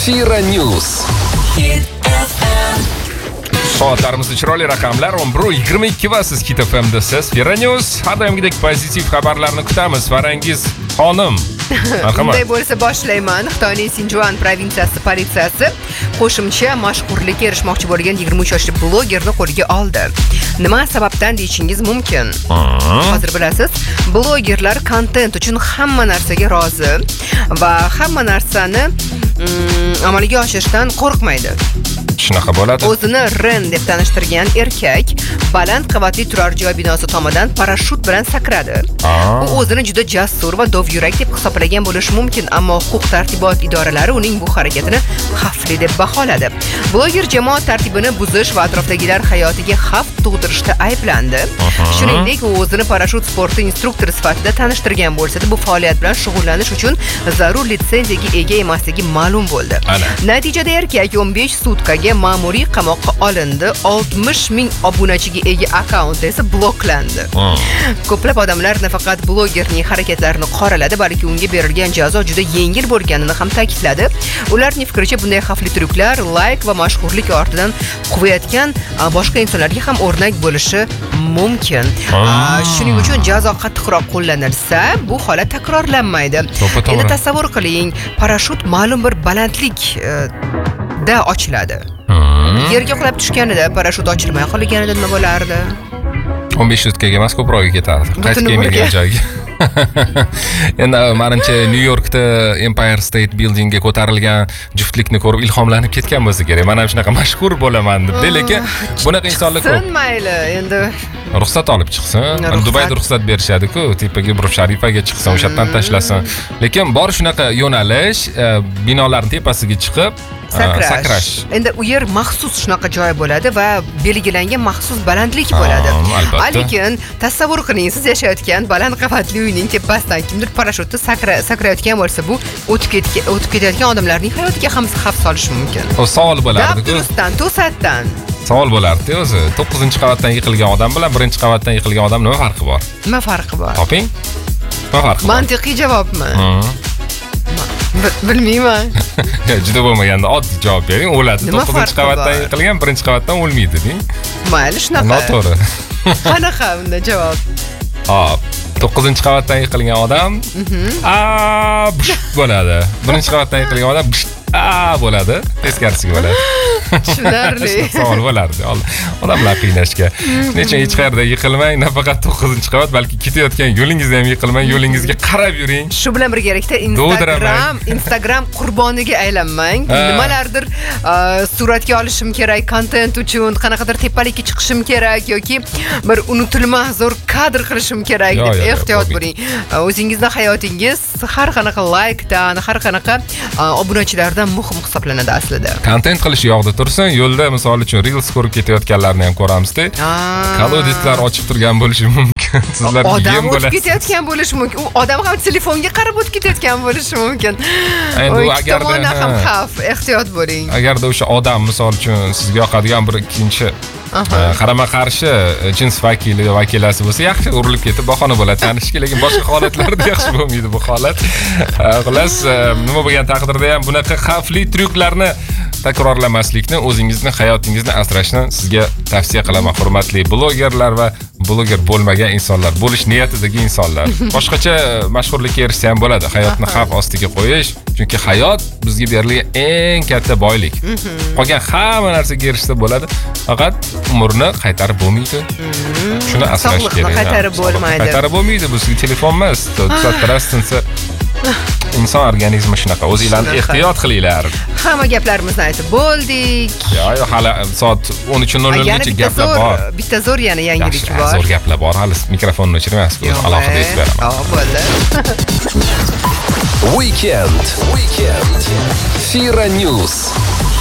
Fira News. Soatlarimizda chiroyli raqamlar 11:22 va siz Hit FM'dasiz. Fira News. Har doimgidek pozitiv xabarlarni kutamiz. Farangiz xonim. Bunday bo'lsa boshlayman. Xitoyning Sinjuan provinsiyasi politsiyasi qo'shimcha mashhurlikka erishmoqchi bo'lgan 23 yoshli blogerni qo'lga oldi. Nima sababdan deyishingiz mumkin. Hozir bilasiz, blogerlar kontent uchun hamma narsaga rozi va hamma narsani amalga oshirishdan qo'rqmaydi. Shunaqa bo'ladi. O'zini Ren deb tanishtirgan erkak baland qavatli turar joy binosi tomidan parashyut bilan sakradi. U o'zini juda jasur va dovyurak deb hisoblagan bo'lishi mumkin, ammo huquq-tartibot idoralari uning bu harakatini xavfli deb baholadi. Bloger jamoat tartibini buzish va atrofdagilar hayotiga xavf tug'dirishda ayblandi. Shuningdek, u o'zini parashyut sporti instruktori sifatida tanishtirgan bo'lsa-da, bu faoliyat bilan shug'ullanish uchun zarur litsenziyaga ega emasligi ma'lum bo'ldi. Natijada erkak 15 sutkaga ma'muriy qamoqqa olindi. 60 ming obunachiga ega akkaunt esa bloklandi. Ko'plab odamlar nafaqat blogerning harakatlarini qoraladi, balki unga berilgan jazo juda yengil bo'lganini ham ta'kidladi. Ularning fikricha, bunday xavfli tryuklar layk va mashhurlik ortidan quvayotgan boshqa insonlarga ham o'rnak bo'lishi mumkin. Shuning uchun jazo qattiqroq qo'llanilsa, bu holat takrorlanmaydi. Endi tasavvur qiling, parashyut ma'lum bir balandlik da ochiladi. Yerga qulab tushganida parashyut ochilmay qolganida nima bo'lardi? 15 sutkaga emas, ko'proq ketardi. Qaytib kelmagan joyga. Endi menimcha New Yorkda Empire State Buildingga ko'tarilgan juftlikni ko'rib ilhomlanib ketgan bo'lsa kerak. Men ham shunaqa mashhur bo'laman deb. Lekin bunaqa insonlar ko'p. Mayli, endi ruxsat olib chiqsin. Dubayda ruxsat berishadi-ku, tepaga Burj Sharifaga chiqsin, o'sha yerdan tashlasin. Lekin bor shunaqa yo'nalish, binolarning tepasiga chiqib sakrash. Endi u yer maxsus shunaqa joy bo'ladi va belgilangan maxsus balandlik bo'ladi. Lekin tasavvur qiling, siz yashayotgan baland qavatli uyning tepasidan kimdir parashyutda sakrayotgan bo'lsa, bu o'tib ketayotgan odamlarning hayotiga ham xavf solishi mumkin. O savol bo'lardi-ku. Dabdurustdan, to'satdan. Savol bo'lardi o'zi. 9-qavatdan yiqilgan odam bilan 1-qavatdan yiqilgan odam nima farqi bor? Nima farqi bor? Toping. Nima farqi bor? Mantiqiy javobmi? Bilmayman. Juda bo'lmaganda oddiy javob bering. O'ladi. 9-qavatdan yiqilgan 1-qavatdan o'lmaydi, deng. Mayli, shunaqa. Noto'g'ri. Qanaqa unda javob? 9-qavatdan yiqilgan odam bo'ladi. 1-qavatdan yiqilgan odam bo'ladi. Teskarisiga bo'ladi. Tushunarli. Savol bo'lardi. Odamlar qiynashga. Nechun hech qayerda yiqilmang, nafaqat 9-qavat, balki ketayotgan yo'lingizda ham yiqilmang, yo'lingizga qarab yuring. Shu bilan birgalikda Instagram qurboniga aylanmang. Nimalardir suratga olishim kerak, kontent uchun, qanaqadir tepalikka chiqishim kerak yoki bir unutilmas zo'r kadr qilishim kerak deb ehtiyot bo'ling. O'zingizning hayotingiz har qanaqa laykdan, har qanaqa obunachilardan muhim hisoblanadi aslida. Kontent qilish yo'qda tursin, yo'lda misol uchun Reels ko'rib ketayotganlarni ham ko'ramizda. Kolodetlar ochib turgan bo'lishi mumkin. Sizlar odam o'tib ketayotgan bo'lishi mumkin. U odam ham telefonga qarab o'tib ketayotgan bo'lishi mumkin. Endi agarda ham xavf, ehtiyot bo'ling. Agarda o'sha odam misol uchun sizga yoqadigan bir ikkinchi qarama-qarshi jins vakilasi bo'lsa, yaxshi urilib ketib bahona bo'ladi tanishga, lekin boshqa holatlarda yaxshi bo'lmaydi bu holat. Xullas, nima bo'lgan taqdirda ham bunaqa xavfli tryuklarni takrorlamaslikni, o'zingizni, hayotingizni asrashni sizga tavsiya qilaman, hurmatli blogerlar va bloger bo'lmagan insonlar, bo'lish niyatidagi insonlar. Boshqacha mashhurlikka erishsa ham bo'ladi, hayotni xavf ostiga qo'yish, chunki hayot bizga berilgan eng katta boylik. Qolgan hamma narsaga erishsa bo'ladi, faqat umrni qaytarib bo'lmaydi. Shuni asrash kerak. Qaytarib bo'lmaydi. Qaytarib bo'lmaydi, bu sizga telefon emas, soatlarasiz. Inson organizmi shunaqa, o'zinglarni ehtiyot qilinglar. Hamma gaplarimizni aytib bo'ldik. Yo'q, hali soat 13:00 gacha gaplar bor. Bitta zo'r yana yangilik bor. Zo'r gaplar bor, hali mikrofonni o'chirmayapsiz, alohida aytib beraman. Bo'ldi. Weekend. Fira News.